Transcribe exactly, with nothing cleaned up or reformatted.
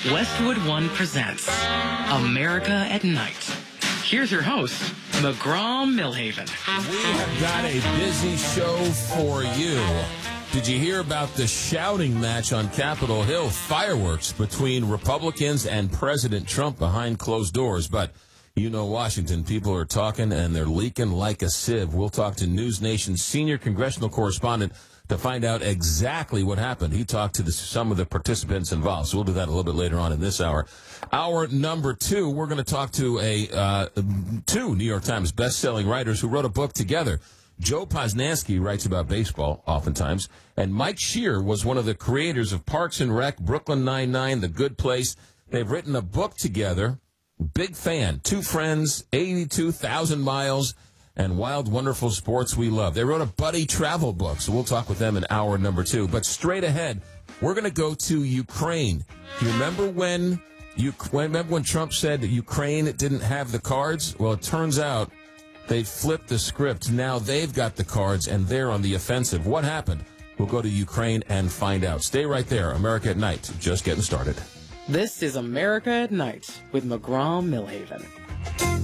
Westwood One presents America at Night. Here's your host, McGraw Millhaven. We have got a busy show for you. Did you hear about the shouting match on Capitol Hill? Fireworks between Republicans and President Trump behind closed doors. But you know Washington, people are talking and they're leaking like a sieve. We'll talk to News Nation's senior congressional correspondent to find out exactly what happened. He talked to the, some of the participants involved, so we'll do that a little bit later on in this hour. Hour number two, we're going to talk to a uh, two New York Times best-selling writers who wrote a book together. Joe Posnanski writes about baseball oftentimes, and Mike Shear was one of the creators of Parks and Rec, Brooklyn Nine-Nine, The Good Place. They've written a book together. Big fan. Two friends, eighty-two thousand miles, and wild, wonderful sports we love. They wrote a buddy travel book, so we'll talk with them in hour number two. But straight ahead, we're going to go to Ukraine. Do you remember when you remember when Trump said that Ukraine didn't have the cards? Well, it turns out they flipped the script. Now they've got the cards, and they're on the offensive. What happened? We'll go to Ukraine and find out. Stay right there. America at Night, just getting started. This is America at Night with McGraw Millhaven.